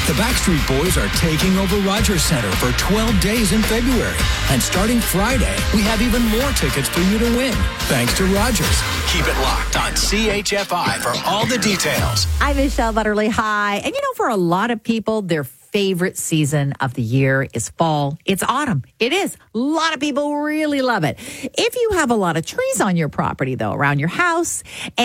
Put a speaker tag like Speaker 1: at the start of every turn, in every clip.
Speaker 1: The Backstreet Boys are taking over Rogers Center for 12 days in February. And starting Friday, we have even more tickets for you to win, thanks to Rogers. Keep it locked on CHFI for all the details.
Speaker 2: I'm Michelle Butterly. Hi. And for a lot of people, their favorite season of the year is fall. It's autumn. It is. A lot of people really love it. If you have a lot of trees on your property, though, around your house,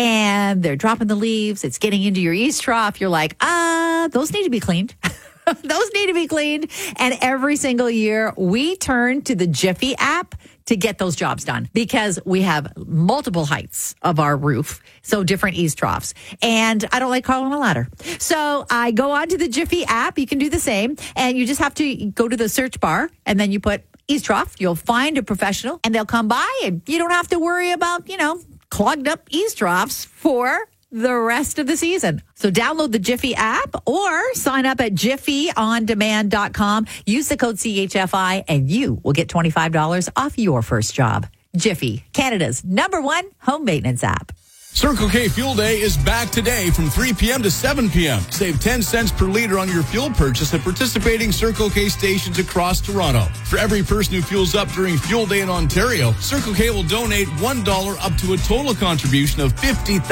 Speaker 2: and they're dropping the leaves, it's getting into your eaves trough, you're like, those need to be cleaned. Those need to be cleaned. And every single year, we turn to the Jiffy app to get those jobs done because we have multiple heights of our roof, so different eaves troughs. And I don't like calling a ladder. So I go onto the Jiffy app. You can do the same. And you just have to go to the search bar and then you put eaves trough. You'll find a professional and they'll come by and you don't have to worry about, clogged up eaves troughs for the rest of the season. So download the Jiffy app or sign up at jiffyondemand.com. Use the code CHFI and you will get $25 off your first job. Jiffy, Canada's #1 home maintenance app.
Speaker 3: Circle K Fuel Day is back today from 3 p.m. to 7 p.m. Save 10 cents per liter on your fuel purchase at participating Circle K stations across Toronto. For every person who fuels up during Fuel Day in Ontario, Circle K will donate $1 up to a total contribution of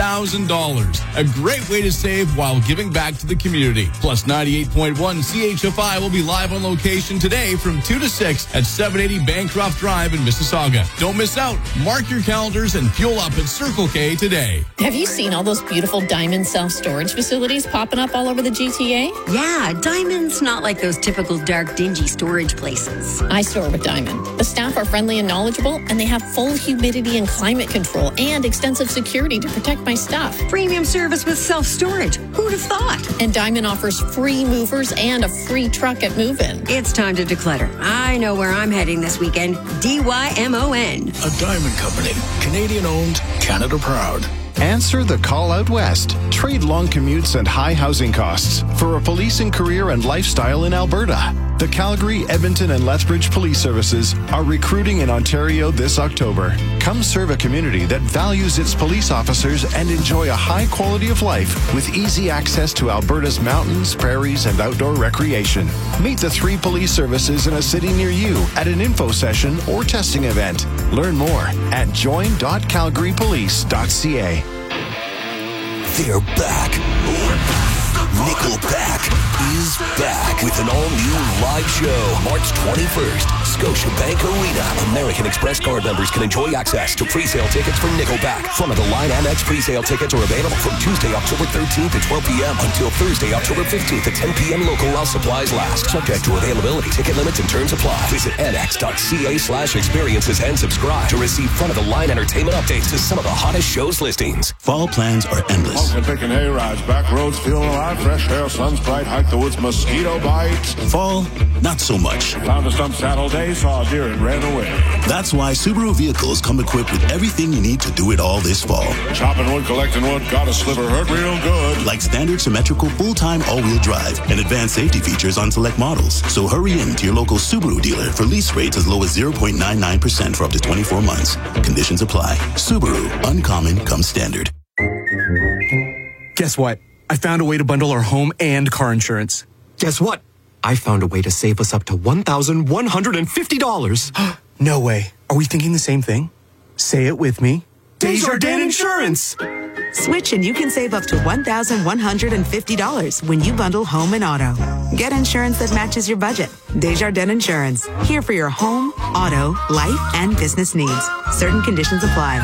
Speaker 3: $50,000. A great way to save while giving back to the community. Plus 98.1 CHFI will be live on location today from 2 to 6 at 780 Bancroft Drive in Mississauga. Don't miss out. Mark your calendars and fuel up at Circle K today.
Speaker 4: Have you seen all those beautiful Diamond self-storage facilities popping up all over the GTA?
Speaker 5: Yeah, Diamond's not like those typical dark, dingy storage places.
Speaker 4: I store with Diamond. The staff are friendly and knowledgeable, and they have full humidity and climate control and extensive security to protect my stuff.
Speaker 5: Premium service with self-storage. Who'd have thought?
Speaker 4: And Diamond offers free movers and a free truck at move-in.
Speaker 5: It's time to declutter. I know where I'm heading this weekend. DYMON.
Speaker 1: A Diamond Company. Canadian-owned, Canada proud.
Speaker 6: Answer the call out west. Trade long commutes and high housing costs for a policing career and lifestyle in Alberta. The Calgary, Edmonton, and Lethbridge Police Services are recruiting in Ontario this October. Come serve a community that values its police officers and enjoy a high quality of life with easy access to Alberta's mountains, prairies, and outdoor recreation. Meet the 3 police services in a city near you at an info session or testing event. Learn more at join.calgarypolice.ca.
Speaker 7: They're back. Nickelback is back with an all-new live show March 21st, Scotiabank Arena. American Express card members can enjoy access to pre-sale tickets for Nickelback. Front-of-the-line Amex pre-sale tickets are available from Tuesday, October 13th at 12 p.m. until Thursday, October 15th at 10 p.m. local while supplies last. Subject to availability, ticket limits, and terms apply. Visit amex.ca/experiences and subscribe to receive front-of-the-line entertainment updates to some of the hottest shows listings.
Speaker 8: Fall plans are endless.
Speaker 9: Pumpkin picking hay rides, back roads feeling alive, fresh air, sun's bright, hike the woods, mosquito bites.
Speaker 8: Fall, not so much.
Speaker 9: Found a stump saddle day, saw a deer and ran away.
Speaker 8: That's why Subaru vehicles come equipped with everything you need to do it all this fall.
Speaker 9: Chopping wood, collecting wood, got a sliver, hurt real good.
Speaker 8: Like standard symmetrical full-time all-wheel drive and advanced safety features on select models. So hurry in to your local Subaru dealer for lease rates as low as 0.99% for up to 24 months. Conditions apply. Subaru, uncommon comes standard.
Speaker 10: Guess what? I found a way to bundle our home and car insurance.
Speaker 11: Guess what? I found a way to save us up to $1,150.
Speaker 10: No way. Are we thinking the same thing? Say it with me.
Speaker 11: Desjardins Insurance!
Speaker 12: Switch and you can save up to $1,150 when you bundle home and auto. Get insurance that matches your budget. Desjardins Insurance. Here for your home, auto, life, and business needs. Certain conditions apply.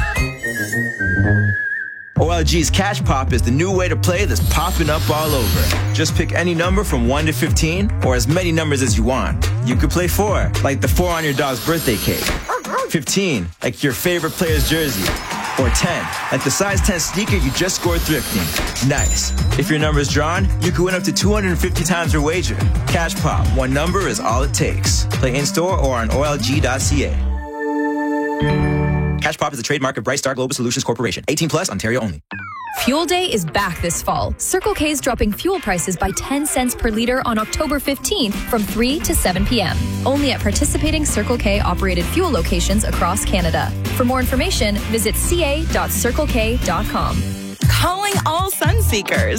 Speaker 13: OLG's Cash Pop is the new way to play that's popping up all over. Just pick any number from 1 to 15 or as many numbers as you want. You could play 4, like the 4 on your dog's birthday cake. 15, like your favorite player's jersey. Or 10, like the size 10 sneaker you just scored thrifting. Nice. If your number's drawn, you could win up to 250 times your wager. Cash Pop, one number is all it takes. Play in-store or on OLG.ca. Cash Pop is a trademark of Bright Star Global Solutions Corporation. 18 plus, Ontario only.
Speaker 14: Fuel Day is back this fall. Circle K is dropping fuel prices by 10 cents per liter on October 15th from 3 to 7 p.m. Only at participating Circle K operated fuel locations across Canada. For more information, visit ca.circlek.com.
Speaker 15: Calling all Sunseekers.